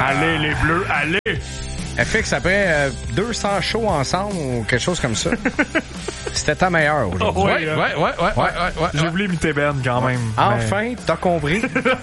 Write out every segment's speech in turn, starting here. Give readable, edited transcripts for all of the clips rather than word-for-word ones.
Allez, les Bleus, allez! FX, après 200 shows ensemble ou quelque chose comme ça, c'était ta meilleure aujourd'hui. Oh, Ouais. J'ai voulu imiter Ben quand même. Enfin, t'as compris.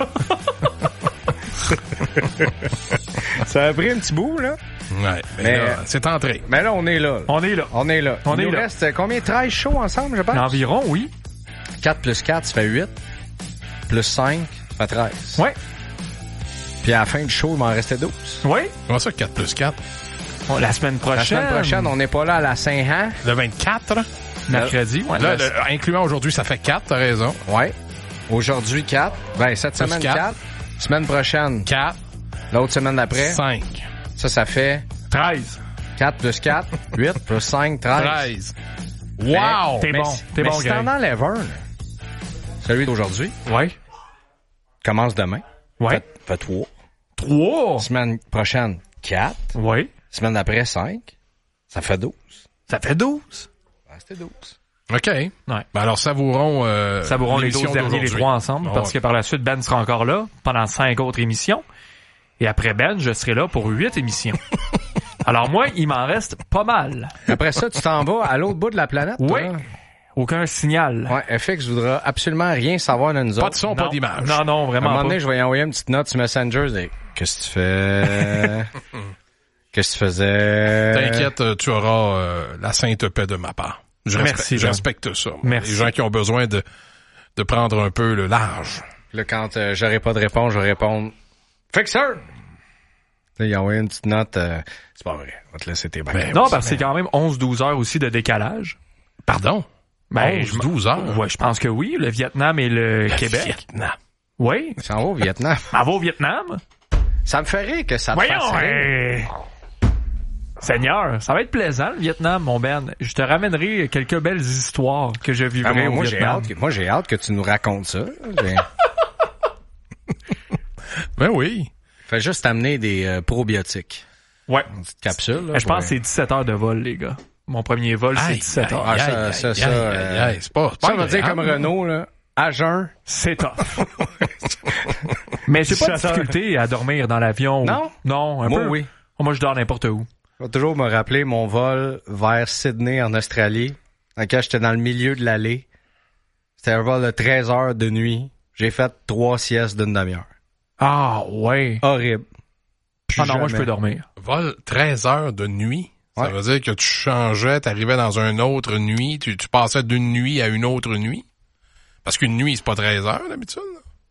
Ça a pris un petit bout, là. Ouais, Mais là, c'est entré. Mais là, on est là. On est là. On est là. On Il est nous là. reste combien? 13 shows ensemble, je pense? Environ, oui. 4 plus 4, ça fait 8. Plus 5, ça fait 13. Ouais. Puis à la fin du show, il m'en restait 12. Oui. Comment ça, 4 plus 4? La semaine prochaine. La semaine prochaine, on n'est pas là à la Saint-Han. Le 24? Mercredi. Ouais. Là, incluant aujourd'hui, ça fait 4, t'as raison. Ouais. Aujourd'hui, 4. Ben, cette Plus semaine, 4. 4. Semaine prochaine, 4, l'autre semaine d'après. 5, Ça fait 13. 4 plus 4, 8 plus 5, 13. 13. Wow! T'es bon. T'es mais bon, si t'en Greg. enlèves un, là, celui d'aujourd'hui, Ouais. commence demain. Ouais. Fait 3. 3. Semaine prochaine, 4. Ouais. Semaine d'après, 5. Ça fait 12. Ça fait 12. Ouais, c'était 12. OK. Ouais. Ben alors, savourons... Savourons les 12 l'émission derniers, les d'aujourd'hui. 3 ensemble, Oh, parce ouais. que par la suite, Ben sera encore là pendant 5 autres émissions. Et après Ben, je serai là pour 8 émissions. Alors moi, il m'en reste pas mal. Après ça, tu t'en vas à l'autre bout de la planète. Oui. toi. Aucun signal. Ouais, FX voudra absolument rien savoir de nous Pas autres. de son, pas d'image. Non, non, À un vraiment moment pas. donné, je vais y envoyer une petite note sur Messenger. Je dis, qu'est-ce que tu fais? Qu'est-ce que tu faisais? T'inquiète, tu auras la sainte paix de ma part. Je Merci, Ben. respecte ça. Merci. Les gens qui ont besoin de prendre un peu le large. Là, quand j'aurai pas de réponse, je vais répondre Fixer! Là, il a envoyé une petite note. C'est pas vrai. On va te laisser tes bacs. Ben, Non, parce que c'est quand même 11-12 heures aussi de décalage. Pardon? Ben, 12 heures? Ouais, je pense que oui. Le Vietnam et le Québec. Vietnam. Oui. Ça en va au Vietnam. On va au Vietnam. Ça me fait rire que ça te Voyons, fasse rire. Seigneur, ça va être plaisant, le Vietnam, mon Ben. Je te ramènerai quelques belles histoires que je vivrai Ah, mais au moi, j'ai Vietnam. hâte, j'ai hâte que tu nous racontes ça. Ben oui. Fais juste amener des probiotiques. Ouais. Une petite capsule. Là, Je pense que c'est 17 heures de vol, les gars. Mon premier vol, c'est 17 heures. Ah, ça, c'est pas Ça veut dire agréable. comme Renault, là, à jeun. C'est tough. Mais j'ai pas de 17 heures. difficulté à dormir dans l'avion. Non? Non, un Moi, peu. oui. Moi, je dors n'importe où. Je vais toujours me rappeler mon vol vers Sydney, en Australie, dans lequel j'étais dans le milieu de l'allée. C'était un vol de 13 heures de nuit. J'ai fait 3 siestes d'une demi-heure. Ah, ouais. Horrible. Ah non, moi, je jamais. peux dormir. Vol 13 heures de nuit. Ça Ouais. veut dire que tu changeais, t'arrivais dans une autre nuit, tu passais d'une nuit à une autre nuit. Parce qu'une nuit, c'est pas 13 heures d'habitude.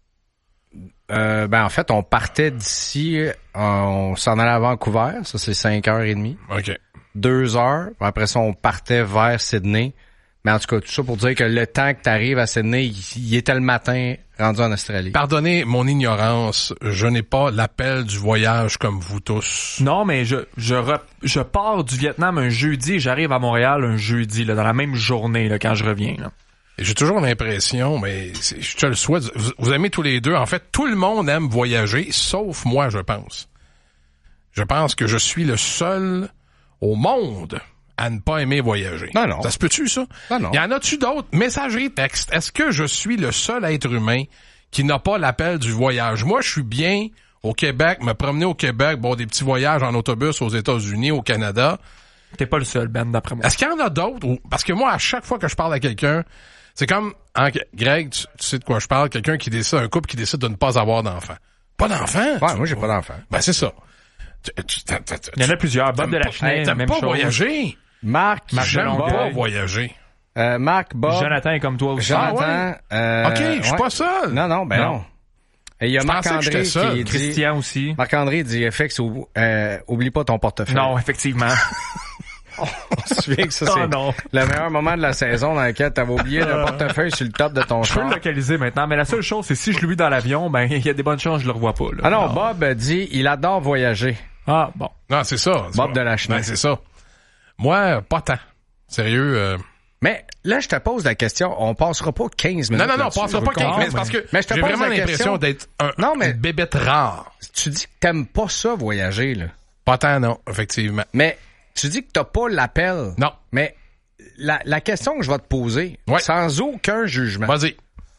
Ben, en fait, on partait d'ici, on s'en allait à Vancouver. Ça, c'est 5h30. OK. 2 heures. Puis après ça, on partait vers Sydney. Mais en tout cas, tout ça pour dire que le temps que tu arrives à Sydney, il était le matin rendu en Australie. Pardonnez mon ignorance, je n'ai pas l'appel du voyage comme vous tous. Non, mais je pars du Vietnam un jeudi et j'arrive à Montréal un jeudi, là, dans la même journée, là, quand je reviens, là. Et j'ai toujours l'impression, mais je te le souhaite, vous aimez tous les deux. En fait, tout le monde aime voyager, sauf moi, je pense. Je pense que je suis le seul au monde à ne pas aimer voyager. Non. Ça se peut-tu, ça? Non. Y en a-tu d'autres? Messagerie texte. Est-ce que je suis le seul être humain qui n'a pas l'appel du voyage? Moi, je suis bien au Québec, me promener au Québec, bon, des petits voyages en autobus aux États-Unis, au Canada. T'es pas le seul, Ben, d'après moi. Est-ce qu'il y en a d'autres? Parce que moi, à chaque fois que je parle à quelqu'un, c'est comme, Greg, tu sais de quoi je parle, quelqu'un qui décide, un couple qui décide de ne pas avoir d'enfant. Pas d'enfant? Ouais, moi, j'ai pas d'enfant. Ben, c'est ça. Il y en a plusieurs. Bob de la Hey, Chenille, t'aimes même pas chose. voyager? Marc, J'aime Longueuil. pas voyager. Marc, Bob, Jonathan est comme toi aussi. Jonathan. OK, je suis ouais. pas seul. Non, non. Et il y a Je pensais que Marc-André j'étais seul. qui dit... Christian aussi. Marc-André dit, FX, oublie pas ton portefeuille. Non, effectivement. On se souvient que ça, Oh c'est non. le meilleur moment de la saison dans lequel t'avais oublié le portefeuille sur le top de ton Je peux char. le localiser maintenant, mais la seule chose, c'est si je lui dans l'avion, ben, il y a des bonnes chances que je le revois pas, là. Ah non, Bob dit, il adore voyager. Ah, bon. Non, c'est ça. Bob de la Chenille. Ben, c'est ça. Moi, pas tant. Sérieux. Mais là, je te pose la question, on passera pas 15 minutes. Non, on là-dessus. passera pas 15 minutes parce que Mais je te j'ai pose vraiment la l'impression question. d'être mais- une bébête rare. Tu dis que t'aimes pas ça, voyager, là. Pas tant, non, effectivement. Mais tu dis que t'as pas l'appel. Non. Mais la question que je vais te poser, Ouais. sans aucun jugement, Vas-y.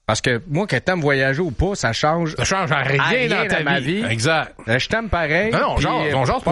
Parce que moi, que t'aimes voyager ou pas, ça change Ça change à rien dans ta ma vie. Exact. Je t'aime pareil. Non, puis, on jase